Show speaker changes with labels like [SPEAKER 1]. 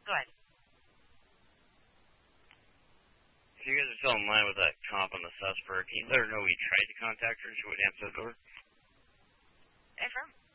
[SPEAKER 1] Go ahead.
[SPEAKER 2] If you guys are still in line with that comp on the Susper, can you let her know we tried to contact her? She wouldn't answer the door.
[SPEAKER 1] Affirm.